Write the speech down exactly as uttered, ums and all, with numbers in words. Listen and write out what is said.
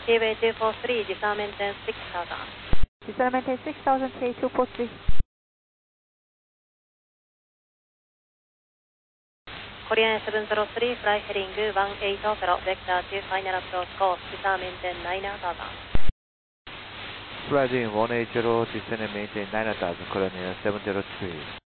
T-Way two four three, disarm maintain six thousand. Disarm maintain six thousand, T-Way two four three. Korean seven zero three, fly heading one eight zero, vector to final approach course, disarm maintain nine thousand. Fly in one eight zero, descend and maintain nine thousand, Colonial seven zero three.